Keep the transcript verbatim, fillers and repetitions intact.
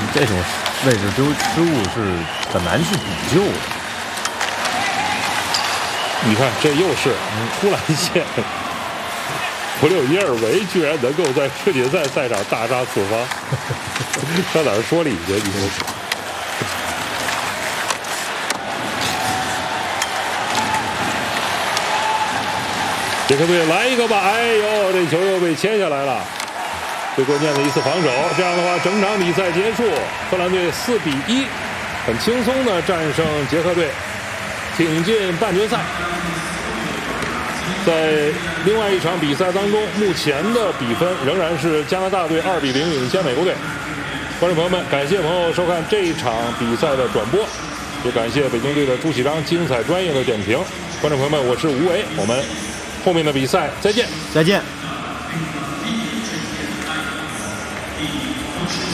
这种位置丢失误是很难去补救的。 你看，这又是呼兰县普柳耶尔维居然能够在世锦赛赛场大杀四方，上哪儿说理去？你说。捷克队来一个吧！哎呦，这球又被牵下来了。最关键的一次防守，这样的话，整场比赛结束，荷兰队四比一，很轻松的战胜捷克队，挺进半决赛。在另外一场比赛当中，目前的比分仍然是加拿大队二比零领先美国队。观众朋友们，感谢朋友收看这一场比赛的转播，也感谢北京队的朱启章精彩专业的点评。观众朋友们，我是吴伟，我们后面的比赛再见， 再见。